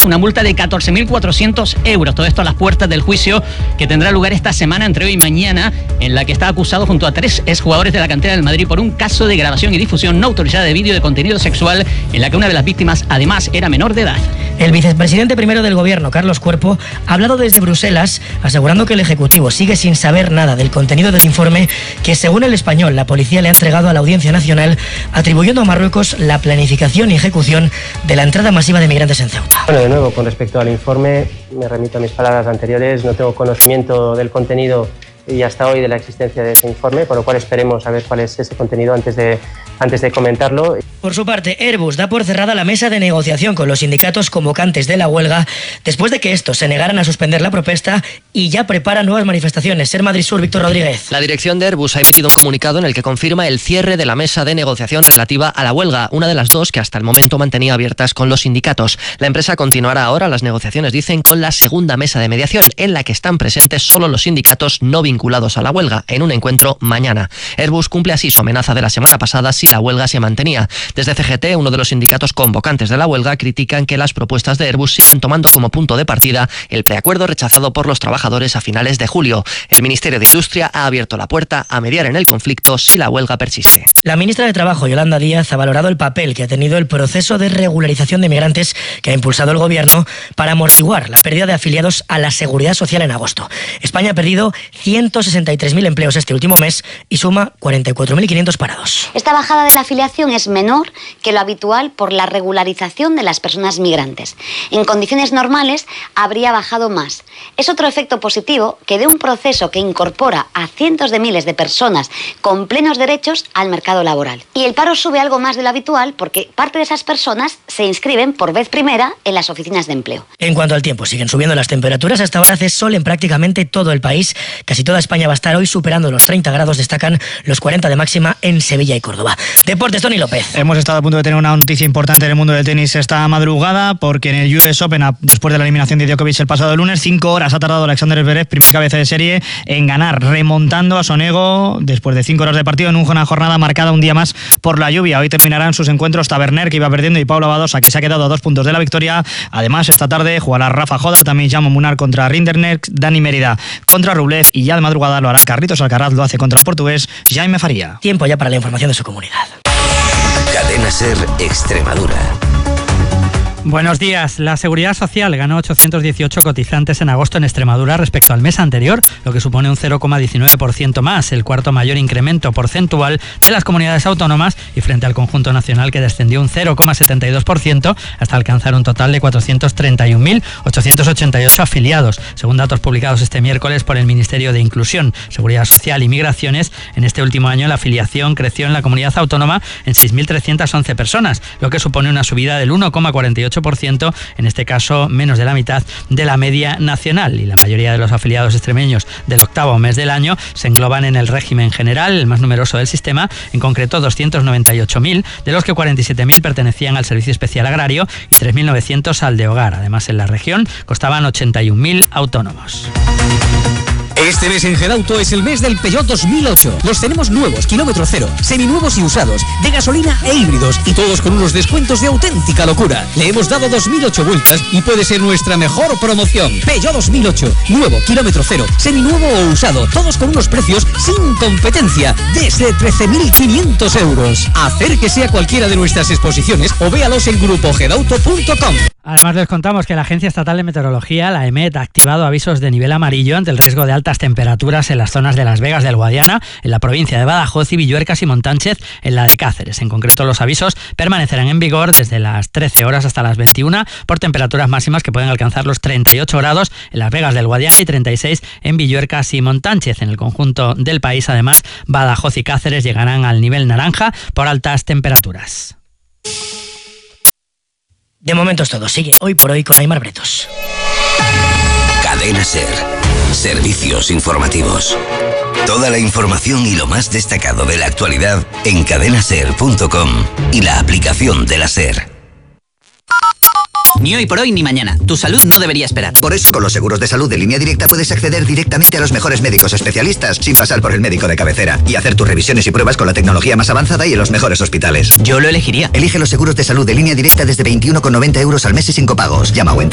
una multa de 14.400 euros. Todo esto a las puertas del juicio que tendrá lugar esta semana, entre hoy y mañana, en la que está acusado junto a 3 exjugadores de la cantera del Madrid por un caso de grabación y difusión no autorizada de vídeo de contenido sexual, en la que una de las víctimas además era menor de edad. El vicepresidente primero del gobierno, Carlos Cuerpo, ha hablado desde Bruselas, asegurando que el Ejecutivo sigue sin saber nada del contenido del informe que, según El Español, la policía le ha entregado a la Audiencia Nacional, atribuyendo a Marruecos la planificación y ejecución de la entrada masiva de migrantes en Ceuta. Bueno, de nuevo, con respecto al informe, me remito a mis palabras anteriores, no tengo conocimiento del contenido y hasta hoy de la existencia de ese informe, con lo cual esperemos a ver cuál es ese contenido antes de comentarlo. Por su parte, Airbus da por cerrada la mesa de negociación con los sindicatos convocantes de la huelga después de que estos se negaran a suspender la protesta y ya prepara nuevas manifestaciones. Ser Madrid Sur, Víctor Rodríguez. La dirección de Airbus ha emitido un comunicado en el que confirma el cierre de la mesa de negociación relativa a la huelga, una de las dos que hasta el momento mantenía abiertas con los sindicatos. La empresa continuará ahora las negociaciones, dicen, con la segunda mesa de mediación, en la que están presentes solo los sindicatos no vinculados a la huelga, en un encuentro mañana. Airbus cumple así su amenaza de la semana pasada si la huelga se mantenía. Desde CGT, uno de los sindicatos convocantes de la huelga, critican que las propuestas de Airbus sigan tomando como punto de partida el preacuerdo rechazado por los trabajadores a finales de julio. El Ministerio de Industria ha abierto la puerta a mediar en el conflicto si la huelga persiste. La ministra de Trabajo, Yolanda Díaz, ha valorado el papel que ha tenido el proceso de regularización de migrantes que ha impulsado el gobierno para amortiguar la pérdida de afiliados a la Seguridad Social en agosto. España ha perdido 163.000 empleos este último mes y suma 44.500 parados. Esta bajada de la afiliación es menor que lo habitual por la regularización de las personas migrantes. En condiciones normales habría bajado más. Es otro efecto positivo que de un proceso que incorpora a cientos de miles de personas con plenos derechos al mercado laboral. Y el paro sube algo más de lo habitual porque parte de esas personas se inscriben por vez primera en las oficinas de empleo. En cuanto al tiempo, siguen subiendo las temperaturas. Hasta ahora hace sol en prácticamente todo el país. Casi toda España va a estar hoy superando los 30 grados. Destacan los 40 de máxima en Sevilla y Córdoba. Deportes, Tony López. Hemos estado a punto de tener una noticia importante en el mundo del tenis esta madrugada, porque en el US Open, después de la eliminación de Djokovic el pasado lunes, 5 horas ha tardado Alexander Zverev, primer cabeza de serie, en ganar, remontando a Sonego después de 5 horas de partido en una jornada marcada un día más por la lluvia. Hoy terminarán sus encuentros Taberner, que iba perdiendo, y Paula Badosa, que se ha quedado a 2 puntos de la victoria. Además, esta tarde jugará Rafa Joda, también Jaume Munar contra Rinderknecht, Dani Mérida contra Rublev, y ya de madrugada lo hará Carlitos Alcaraz, lo hace contra el portugués Jaime Faría. Tiempo ya para la información de su comunidad. Cadena SER Extremadura. Buenos días. La Seguridad Social ganó 818 cotizantes en agosto en Extremadura respecto al mes anterior, lo que supone un 0,19% más, el cuarto mayor incremento porcentual de las comunidades autónomas, y frente al conjunto nacional, que descendió un 0,72% hasta alcanzar un total de 431.888 afiliados. Según datos publicados este miércoles por el Ministerio de Inclusión, Seguridad Social y Migraciones, en este último año la afiliación creció en la comunidad autónoma en 6.311 personas, lo que supone una subida del 1,48%, en este caso menos de la mitad de la media nacional, y la mayoría de los afiliados extremeños del octavo mes del año se engloban en el régimen general, el más numeroso del sistema, en concreto 298.000, de los que 47.000 pertenecían al Servicio Especial Agrario y 3.900 al de Hogar. Además, en la región constaban 81.000 autónomos. Este mes en Gedauto es el mes del Peugeot 2008. Los tenemos nuevos, kilómetro cero, seminuevos y usados, de gasolina e híbridos, y todos con unos descuentos de auténtica locura. Le hemos dado 2008 vueltas y puede ser nuestra mejor promoción. Peugeot 2008, nuevo, kilómetro cero, seminuevo o usado, todos con unos precios sin competencia, desde 13.500 euros. Acérquese a cualquiera de nuestras exposiciones o véalos en grupogedauto.com. Además, les contamos que la Agencia Estatal de Meteorología, la EMET, ha activado avisos de nivel amarillo ante el riesgo de altas temperaturas en las zonas de Las Vegas del Guadiana, en la provincia de Badajoz, y Villuercas y Montánchez, en la de Cáceres. En concreto, los avisos permanecerán en vigor desde las 13 horas hasta las 21, por temperaturas máximas que pueden alcanzar los 38 grados en Las Vegas del Guadiana y 36 en Villuercas y Montánchez. En el conjunto del país, además, Badajoz y Cáceres llegarán al nivel naranja por altas temperaturas. De momento es todo. Sigue Hoy por Hoy con Aimar Bretos. Cadena SER. Servicios informativos. Toda la información y lo más destacado de la actualidad en cadenaser.com y la aplicación de la SER. Ni hoy por hoy ni mañana. Tu salud no debería esperar. Por eso, con los seguros de salud de Línea Directa puedes acceder directamente a los mejores médicos especialistas sin pasar por el médico de cabecera y hacer tus revisiones y pruebas con la tecnología más avanzada y en los mejores hospitales. Yo lo elegiría. Elige los seguros de salud de Línea Directa desde 21,90 euros al mes y sin copagos. Llama o entra